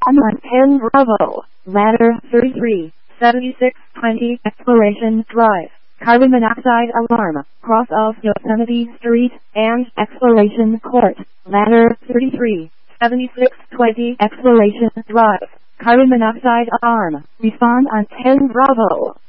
on 10 Bravo, ladder 33, 7620 Exploration Drive, carbon monoxide alarm, cross of Yosemite Street, and Exploration Court, ladder 33, 7620 Exploration Drive, carbon monoxide alarm, respond on 10 Bravo.